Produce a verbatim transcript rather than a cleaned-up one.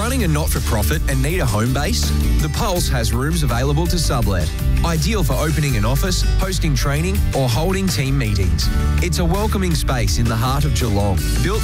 Running a not-for-profit and need a home base? The Pulse has rooms available to sublet. Ideal for opening an office, hosting training or holding team meetings. It's a welcoming space in the heart of Geelong, built